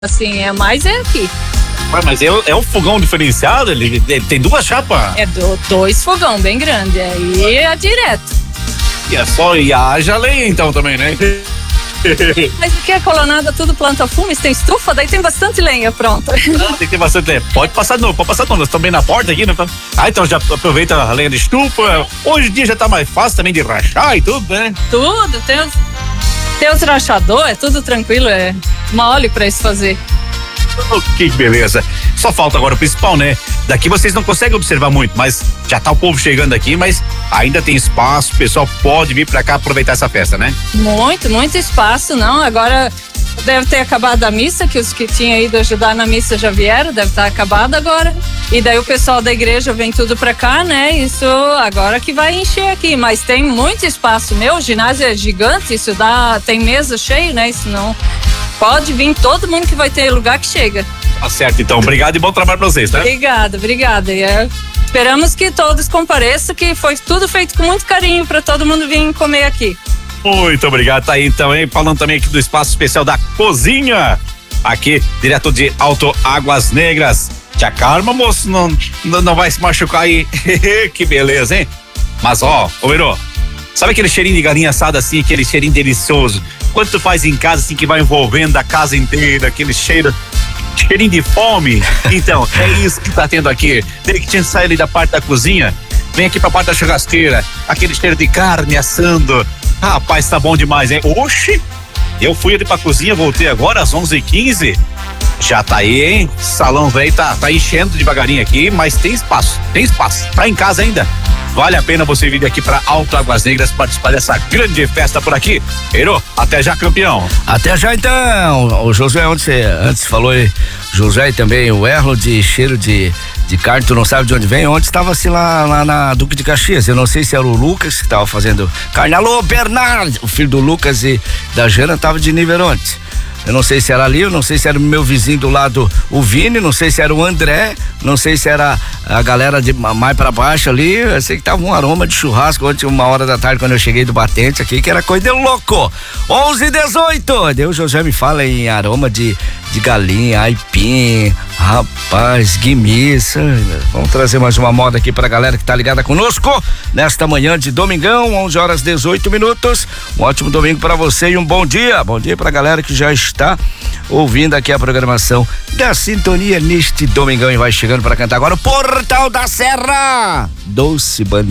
assim, é aqui. Ué, mas é um fogão diferenciado? Ele tem duas chapas? É dois fogão bem grande, aí é direto. E haja lenha então também, né? Mas o que é colonada, tudo planta fumo, tem estufa, daí tem bastante lenha, pronto. Tem que ter bastante lenha. Pode passar de novo. Nós estamos bem na porta aqui, né? Então já aproveita a lenha de estufa. Hoje em dia já tá mais fácil também de rachar e tudo, né? Tudo, tem os rachador, é tudo tranquilo, é mole pra isso fazer. Que beleza. Só falta agora o principal, né? Daqui vocês não conseguem observar muito, mas já tá o povo chegando aqui, mas ainda tem espaço, o pessoal pode vir pra cá aproveitar essa festa, né? Muito espaço, não, agora deve ter acabado a missa, que os que tinham ido ajudar na missa já vieram, deve estar acabado agora, e daí o pessoal da igreja vem tudo pra cá, né, isso agora que vai encher aqui, mas tem muito espaço, o ginásio é gigante, tem mesa cheio, né, isso não, pode vir todo mundo que vai ter lugar que chega. Tá certo, então, obrigado e bom trabalho pra vocês, tá? Obrigada, esperamos que todos compareçam, que foi tudo feito com muito carinho pra todo mundo vir comer aqui. Muito obrigado, tá aí então, hein? Falando também aqui do espaço especial da cozinha, aqui, direto de Alto Águas Negras. Te acalma, moço, não vai se machucar aí. Que beleza, hein? Mas ó, Miro, sabe aquele cheirinho de galinha assada assim, aquele cheirinho delicioso? Quando tu faz em casa assim, que vai envolvendo a casa inteira, aquele cheirinho de fome? Então, é isso que tá tendo aqui. Desde que tinha que sair ali da parte da cozinha, vem aqui pra parte da churrasqueira, aquele cheiro de carne assando. Rapaz, tá bom demais, hein? Oxi! Eu fui ali pra cozinha, voltei agora às 11h15. Já tá aí, hein? Salão velho tá enchendo devagarinho aqui, mas tem espaço. Tá em casa ainda? Vale a pena você vir aqui pra Alto Águas Negras participar dessa grande festa por aqui. Heiro, até já, campeão. Até já, então. O Josué, onde você antes falou aí, Josué e também o Erlo de cheiro de carne, tu não sabe de onde vem? Ontem estava assim lá na Duque de Caxias, eu não sei se era o Lucas que estava fazendo carne. Alô, Bernardo, o filho do Lucas e da Jana tava de Niveronte. Eu não sei se era ali, eu não sei se era o meu vizinho do lado, o Vini, não sei se era o André, não sei se era a galera de mais pra baixo ali. Eu sei que tava um aroma de churrasco ontem, 1h da tarde, quando eu cheguei do batente aqui, que era coisa de louco. 11h18, Deus, José me fala em aroma de galinha, aipim, rapaz, guimiça. Vamos trazer mais uma moda aqui pra galera que tá ligada conosco nesta manhã de domingão, 11h18. Um ótimo domingo pra você e um bom dia pra galera que já está ouvindo aqui a programação da Sintonia neste domingão e vai chegando para cantar agora o Portal da Serra, Doce Banda.